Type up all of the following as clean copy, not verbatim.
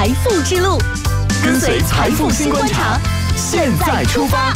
财富之路，跟随财富新观察，现在出发。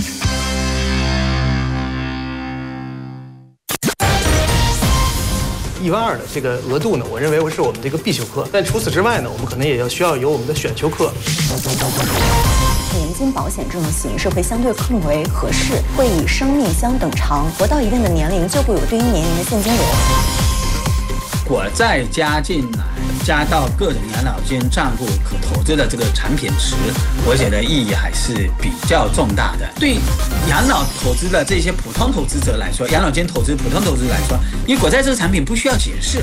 12000的这个额度呢，我认为是我们这个必修课。但除此之外呢，我们可能也需要有我们的选修课。 年金保险这种形式会相对更为合适，会以生命相等长，活到一定的年龄就会有对应年龄的现金流。 我再加进来，加到个人养老金账户可投资的这个产品池，我觉得意义还是比较重大的。对养老投资的这些普通投资者来说，养老金投资普通投资者来说，因为国债这个产品不需要解释。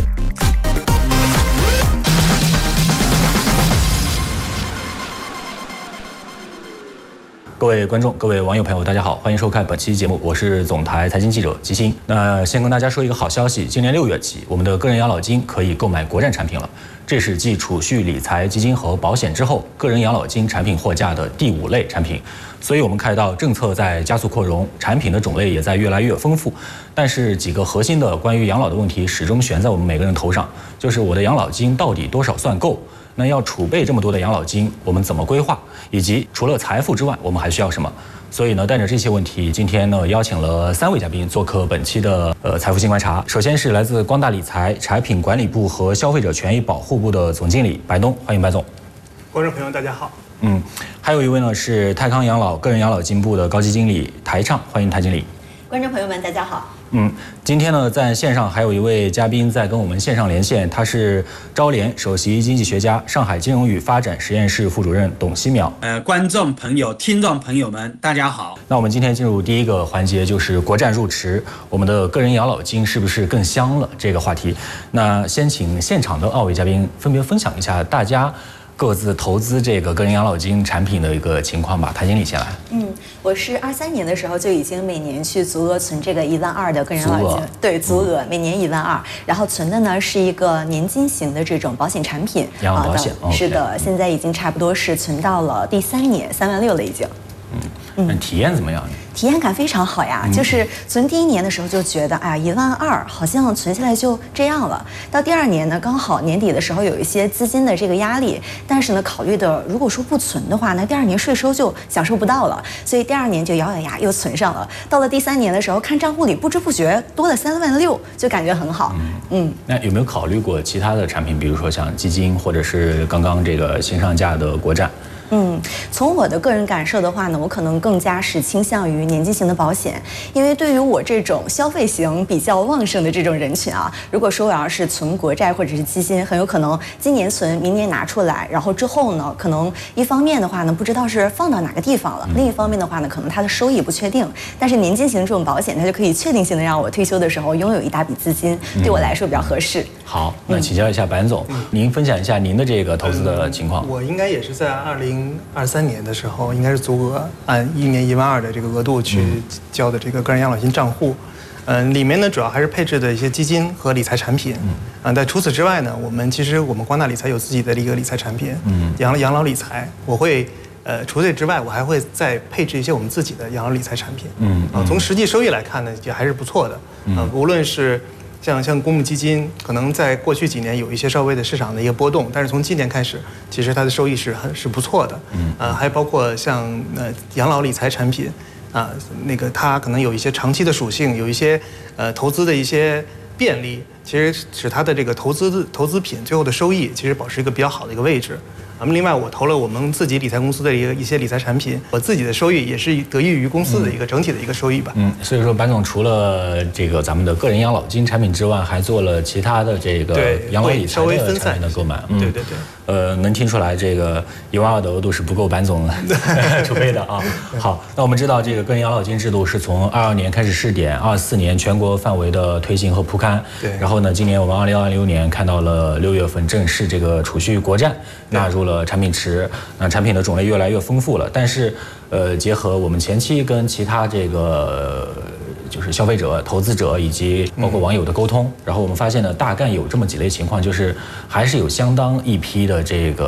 各位观众、各位网友朋友，大家好，欢迎收看本期节目，我是总台财经记者吉星。那先跟大家说一个好消息，今年6月起，我们的个人养老金可以购买国债产品了。这是继储蓄、理财、基金和保险之后，个人养老金产品货架的第5类产品。所以我们看到政策在加速扩容，产品的种类也在越来越丰富。但是几个核心的关于养老的问题始终悬在我们每个人头上，就是我的养老金到底多少算够？那要储备这么多的养老金，我们怎么规划？以及除了财富之外，我们还需要什么？所以呢，带着这些问题，今天呢邀请了3位嘉宾做客本期的财富新观察。首先是来自光大理财产品管理部和消费者权益保护部的总经理白东，欢迎白总。 观众朋友大家好。 还有一位呢是泰康养老个人养老金部的高级经理台畅，欢迎台经理。 观众朋友们大家好。 今天呢，在线上还有一位嘉宾在跟我们线上连线，他是招联首席经济学家、上海金融与发展实验室副主任董希淼。 观众朋友、听众朋友们，大家好。 那我们今天进入第一个环节，就是国债入池，我们的个人养老金是不是更香了这个话题。那先请现场的2位嘉宾分别分享一下大家各自投资这个个人养老金产品的一个情况吧。台经理先来。 我是23年的时候就已经每年去足额存这个12000的个人养老金，对，足额每年12000，然后存的呢是一个年金型的这种保险产品， 养老保险。 是的，现在已经差不多是存到了第3年，36000了已经。 体验怎么样？ 体验感非常好呀，就是存第1年的时候就觉得，哎呀，12000好像存下来就这样了。到第2年呢，刚好年底的时候有一些资金的这个压力，但是呢，考虑的如果说不存的话，那第2年税收就享受不到了，所以第2年就咬咬牙又存上了。到了第3年的时候，看账户里不知不觉多了36000，就感觉很好。 那有没有考虑过其他的产品，比如说像基金，或者是刚刚这个新上架的国债？ 从我的个人感受的话呢，我可能更加是倾向于年金型的保险，因为对于我这种消费型比较旺盛的这种人群啊，如果说我要是存国债或者是基金，很有可能今年存，明年拿出来，然后之后呢，可能一方面的话呢，不知道是放到哪个地方了，另一方面的话呢，可能它的收益不确定。但是年金型这种保险，它就可以确定性的让我退休的时候拥有一大笔资金，对我来说比较合适。 好，那请教一下白总，您分享一下您的这个投资的情况。 我应该也是在2023年的时候，应该是足额按1年12000的这个额度去交的这个个人养老金账户。里面呢主要还是配置的一些基金和理财产品。但除此之外呢，我们光大理财有自己的一个理财产品，养老理财。我会除此之外，我还会再配置一些我们自己的养老理财产品。从实际收益来看呢，也还是不错的。无论是像公募基金，可能在过去几年有一些稍微的市场的一个波动，但是从今年开始，其实它的收益是不错的。还包括像养老理财产品，它可能有一些长期的属性，有一些投资的一些便利，其实使它的这个投资品最后的收益其实保持一个比较好的一个位置。另外，我投了我们自己理财公司的一些理财产品，我自己的收益也是得益于公司的一个整体的一个收益吧。 所以说，白总除了这个咱们的个人养老金产品之外，还做了其他的这个养老理财的产品的购买。 对。 能听出来这个12000的额度是不够白总储备的啊。好，那我们知道这个个人养老金制度是从22年开始试点，24年全国范围的推行和铺开。 对。 然后呢，今年我们2026年看到了6月份正式这个储蓄国债纳入了产品池，那产品的种类越来越丰富了。但是，结合我们前期跟其他这个就是消费者、投资者以及包括网友的沟通，然后我们发现呢，大概有这么几类情况，就是还是有相当一批的这个